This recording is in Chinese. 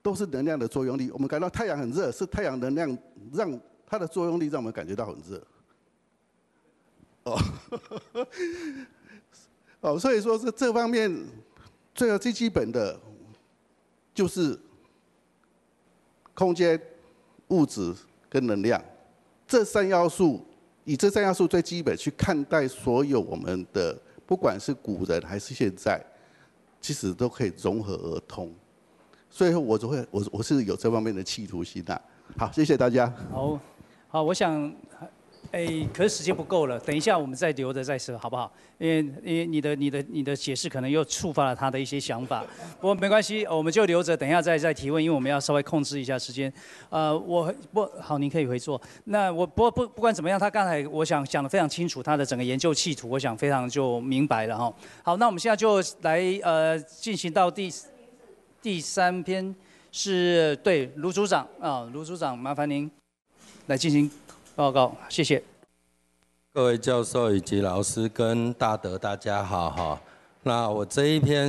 都是能量的作用力。我们感到太阳很热，是太阳能量让它的作用力让我们感觉到很热。所以说是这方面最基本的，就是空间、物质跟能量这三要素，以这三要素最基本去看待所有我们的，不管是古人还是现在，其实都可以融合而通。所以我是有这方面的企图心的。好，谢谢大家。 好，我想，可是时间不够了，等一下我们再留着再说，好不好？因为你的解释可能又触发了他的一些想法，不过没关系，我们就留着，等一下再提问，因为我们要稍微控制一下时间。好，您可以回座。那不管怎么样，他刚才我想讲得非常清楚，他的整个研究企图，我想非常就明白了哈。好，那我们现在就来进行到第三篇，是对卢组长啊，卢组长，麻烦您来进行报告，谢谢。 各位教授以及老师跟大德，大家好哈。那我这一篇